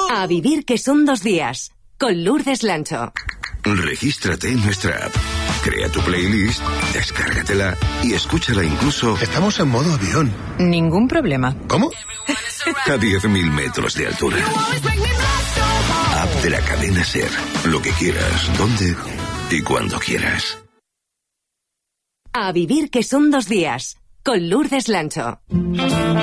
A vivir que son 2 días, con Lourdes Lancho. Regístrate en nuestra app. Crea tu playlist, descárgatela y escúchala incluso... Estamos en modo avión. Ningún problema. ¿Cómo? A 10.000 metros de altura. App de la cadena SER. Lo que quieras, donde y cuando quieras. A vivir que son 2 días, con Lourdes Lancho.